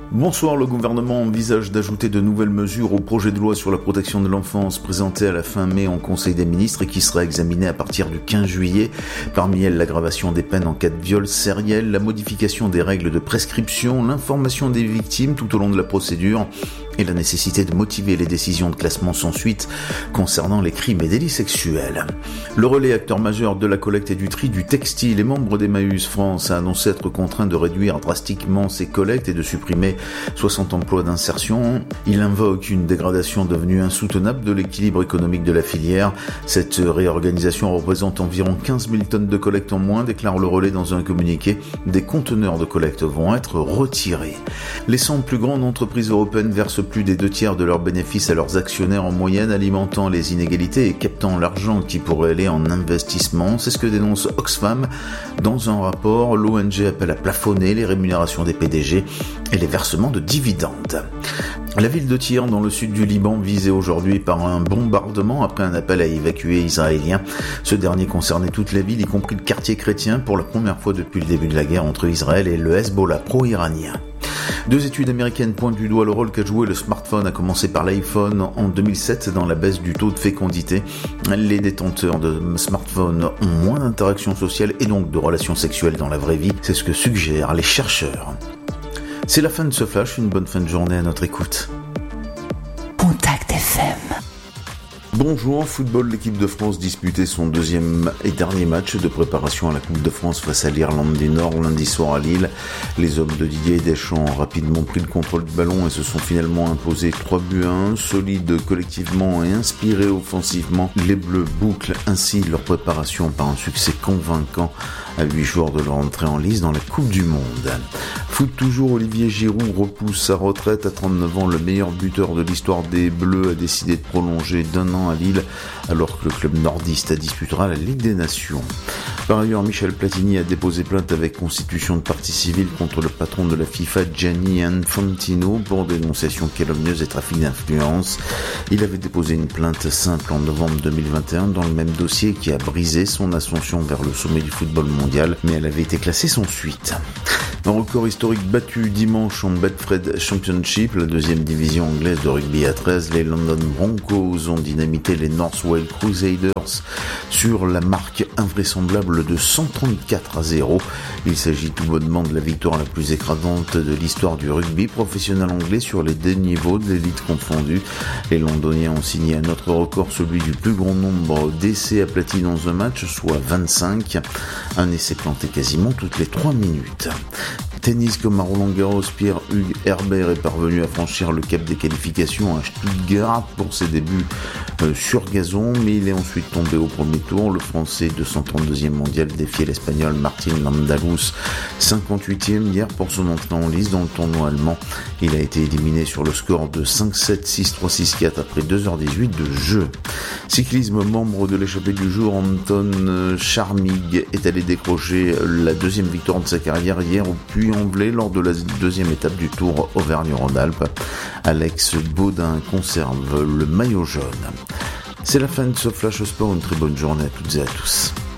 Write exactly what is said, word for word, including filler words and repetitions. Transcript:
Bonsoir, le gouvernement envisage d'ajouter de nouvelles mesures au projet de loi sur la protection de l'enfance présenté à la fin mai en Conseil des ministres et qui sera examiné à partir du quinze juillet. Parmi elles, l'aggravation des peines en cas de viol sériel, la modification des règles de prescription, l'information des victimes tout au long de la procédure et la nécessité de motiver les décisions de classement sans suite concernant les crimes et délits sexuels. Le relais acteur majeur de la collecte et du tri du textile et membre d'Emmaüs France a annoncé être contraint de réduire drastiquement ses collectes et de supprimer soixante emplois d'insertion. Il invoque une dégradation devenue insoutenable de l'équilibre économique de la filière. Cette réorganisation représente environ quinze mille tonnes de collecte en moins, déclare le relais dans un communiqué. Des conteneurs de collecte vont être retirés. Les cent plus grandes entreprises européennes versent plus des deux tiers de leurs bénéfices à leurs actionnaires en moyenne, alimentant les inégalités et captant l'argent qui pourrait aller en investissement. C'est ce que dénonce Oxfam dans un rapport. L'O N G appelle à plafonner les rémunérations des P D G et les versements de dividendes. La ville de Tyr, dans le sud du Liban, visée aujourd'hui par un bombardement après un appel à évacuer israélien. Ce dernier concernait toute la ville, y compris le quartier chrétien, pour la première fois depuis le début de la guerre entre Israël et le Hezbollah pro-iranien. Deux études américaines pointent du doigt le rôle qu'a joué le smartphone, à commencer par l'iPhone en deux mille sept dans la baisse du taux de fécondité. Les détenteurs de smartphones ont moins d'interactions sociales et donc de relations sexuelles dans la vraie vie. C'est ce que suggèrent les chercheurs. C'est la fin de ce flash, une bonne fin de journée à notre écoute. Contact F M. Bonjour, football, l'équipe de France disputait son deuxième et dernier match de préparation à la Coupe de France face à l'Irlande du Nord lundi soir à Lille. Les hommes de Didier Deschamps ont rapidement pris le contrôle du ballon et se sont finalement imposés trois buts à un. Solides collectivement et inspirés offensivement, les Bleus bouclent ainsi leur préparation par un succès convaincant à huit jours de leur entrée en lice dans la Coupe du Monde. Foot toujours, Olivier Giroud repousse sa retraite à trente-neuf ans. Le meilleur buteur de l'histoire des Bleus a décidé de prolonger d'un an à Lille alors que le club nordiste disputera la Ligue des Nations. Par ailleurs, Michel Platini a déposé plainte avec constitution de partie civile contre le patron de la FIFA, Gianni Infantino, pour dénonciation calomnieuse et trafic d'influence. Il avait déposé une plainte simple en novembre deux mille vingt et un dans le même dossier qui a brisé son ascension vers le sommet du football mondial, mais elle avait été classée sans suite. Un record historique battu dimanche en Betfred Championship, la deuxième division anglaise de rugby à treize. Les London Broncos ont dynamité les North Wales Crusaders sur la marque invraisemblable de cent trente-quatre à zéro. Il s'agit tout bonnement de la victoire la plus écrasante de l'histoire du rugby professionnel anglais sur les deux niveaux de l'élite confondue. Les Londoniens ont signé un autre record, celui du plus grand nombre d'essais aplatis dans un match, soit vingt-cinq. Un essai planté quasiment toutes les trois minutes. Tennis, comme à Roland-Garros, Pierre-Hugues Herbert est parvenu à franchir le cap des qualifications à Stuttgart pour ses débuts euh, sur gazon, mais il est ensuite tombé au premier tour. Le Français deux cent trente-deuxième mondial défiait l'Espagnol Martin Landalus, cinquante-huitième hier pour son entrée en lice dans le tournoi allemand. Il a été éliminé sur le score de cinq sept, six trois, six quatre après deux heures dix-huit de jeu. Cyclisme, membre de l'échappée du jour, Anton Charmig est allé décrocher la deuxième victoire de sa carrière hier au Puy-en-Velay lors de la deuxième étape du Tour Auvergne-Rhône-Alpes. Alex Baudin conserve le maillot jaune. C'est la fin de ce Flash Sport, une très bonne journée à toutes et à tous.